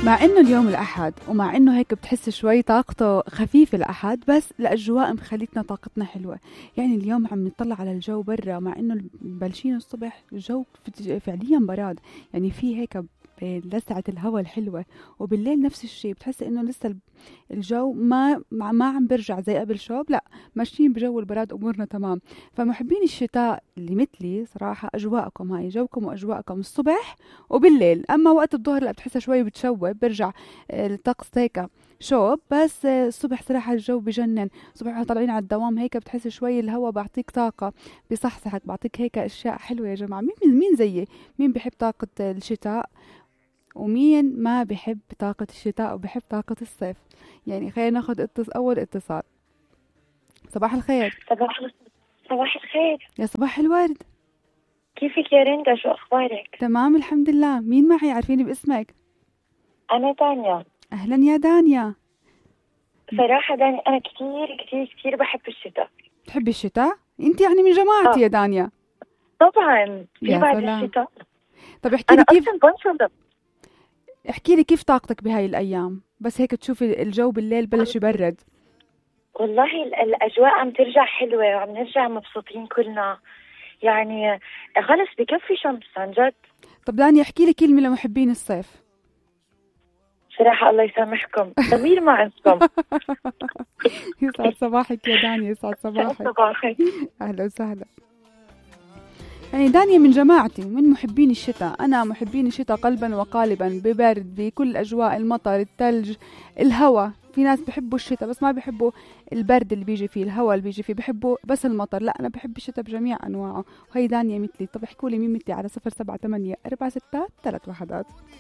مع انه اليوم الاحد ومع انه هيك بتحس شوي طاقته خفيفه الاحد، بس الاجواء مخليتنا طاقتنا حلوه. يعني اليوم عم نطلع على الجو برا، مع انه مبلشين الصبح الجو فعليا براد. يعني في هيك لسعة الهواء الحلوة، وبالليل نفس الشيء، بتحس انه لسه الجو ما عم برجع زي قبل شوب، لا ماشيين بجو البراد، امورنا تمام. فمحبين الشتاء اللي مثلي صراحة، اجواءكم هاي جوكم واجواءكم الصبح وبالليل. اما وقت الظهر لا، بتحسها شوي بتشوب، برجع الطقس هيك شوب. بس الصبح صراحة الجو بجنن. الصبح طالعين على الدوام هيك بتحس شوي الهواء بعطيك طاقة، بصحصحك، بعطيك هيك اشياء حلوة. يا جماعة، مين زيي؟ مين بحب طاقة الشتاء؟ ومين ما بحب طاقة الشتاء وبحب طاقة الصيف؟ يعني خلينا ناخد أول اتصال. صباح الخير. صباح الخير. يا صباح الورد. كيفك يا رندا؟ شو أخبارك؟ تمام الحمد لله. مين معي؟ عارفيني باسمك؟ أنا تانيا. أهلا يا دانيا. صراحة دانيا، أنا كتير كتير كتير بحب الشتاء. تحبي الشتاء؟ انت يعني من جماعتي يا دانيا. طبعا، في يا بعد سلام. الشتاء. طب احكي أنا لي كيف، أصلا بنشرب. احكي لي كيف طاقتك بهاي الأيام، بس هيك تشوفي الجو بالليل بلش يبرد. والله الأجواء عم ترجع حلوة، وعم نرجع مبسوطين كلنا. يعني خلص بكفي شمس عن جد. طب دانيا احكي لي كلمة لمحبين الصيف. صراحة الله يسامحكم، ضمير ما عندكم. يسعد صباحك يا دانيا، يسعد صباحك. صباحك. أهلا وسهلا. يعني دانيا من جماعتي، من محبين الشتاء. أنا محبين الشتاء قلبا وقالبا، ببرد، بكل أجواء، المطر، الثلج، الهواء. في ناس بحبوا الشتاء بس ما بحبوا البرد اللي بيجي فيه، الهواء اللي بيجي فيه، بحبوا بس المطر. لا، أنا بحب الشتاء بجميع أنواعه. وهي دانيا مثلي. طب احكوا لي مين مثلي على 078 4 6 3 1.